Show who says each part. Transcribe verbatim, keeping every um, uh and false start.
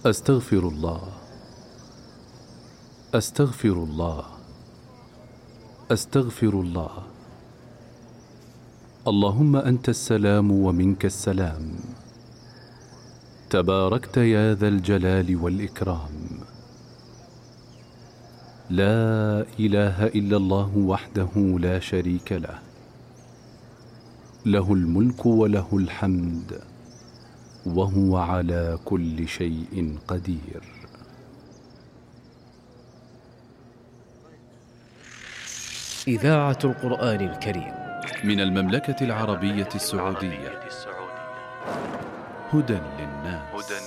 Speaker 1: أستغفر الله، أستغفر الله، أستغفر الله. اللهم أنت السلام ومنك السلام، تباركت يا ذا الجلال والإكرام. لا إله إلا الله وحده لا شريك له، له الملك وله الحمد وهو على كل شيء قدير.
Speaker 2: إذاعة القرآن الكريم
Speaker 1: من المملكة العربية السعودية، هدى للناس.